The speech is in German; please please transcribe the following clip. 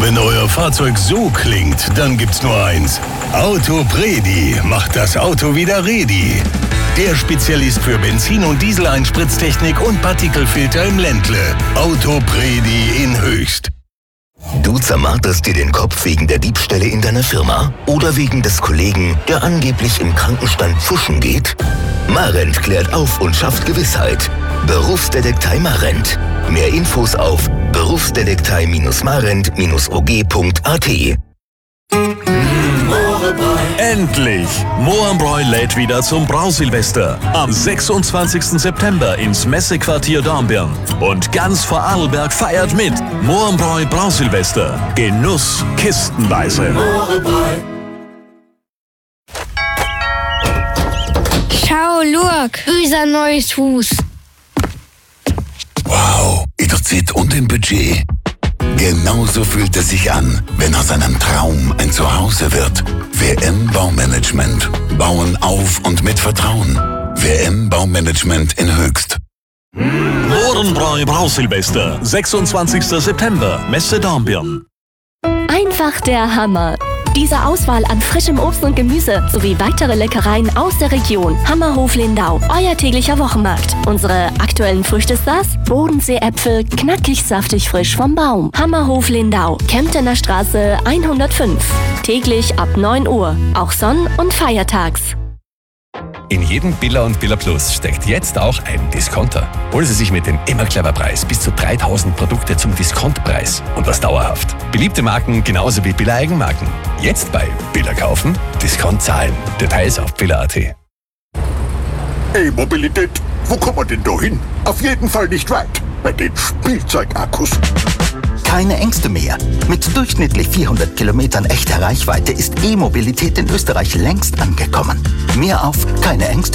Wenn euer Fahrzeug so klingt, dann gibt's nur eins. Autopredi macht das Auto wieder ready. Der Spezialist für Benzin- und Dieseleinspritztechnik und Partikelfilter im Ländle. Autopredi in Höchst. Du zermarterst dir den Kopf wegen der Diebstähle in deiner Firma oder wegen des Kollegen, der angeblich im Krankenstand pfuschen geht? Marent klärt auf und schafft Gewissheit. Berufsdetektei Marent. Mehr Infos auf berufsdetektei-marent-og.at. Endlich! Mohrenbräu lädt wieder zum Brausilvester. Am 26. September ins Messequartier Dornbirn. Und ganz Vorarlberg feiert mit. Mohrenbräu Brausilvester. Genuss kistenweise. Schau, Lurk, unser neues Hus. Wow, in der Zeit und im Budget. Genauso fühlt es sich an, wenn aus einem Traum ein Zuhause wird. WM Baumanagement. Bauen auf und mit Vertrauen. WM Baumanagement in Höchst. Mohrenbräu Brausilvester. 26. September. Messe Dornbirn. Einfach der Hammer. Diese Auswahl an frischem Obst und Gemüse sowie weitere Leckereien aus der Region. Hammerhof Lindau, euer täglicher Wochenmarkt. Unsere aktuellen Früchtestars: Bodensee-Äpfel, knackig saftig frisch vom Baum. Hammerhof Lindau, Kemptener Straße 105. Täglich ab 9 Uhr, auch Sonn- und Feiertags. In jedem Billa und Billa Plus steckt jetzt auch ein Discounter. Holen Sie sich mit dem immer clever Preis bis zu 3000 Produkte zum Diskontpreis und das dauerhaft. Beliebte Marken genauso wie Billa Eigenmarken. Jetzt bei Billa kaufen, Discount zahlen. Details auf billa.at. E-Mobilität, wo kommen wir denn da hin? Auf jeden Fall nicht weit, bei den Spielzeugakkus. Keine Ängste mehr. Mit durchschnittlich 400 Kilometern echter Reichweite ist E-Mobilität in Österreich längst angekommen. Mehr auf keineängste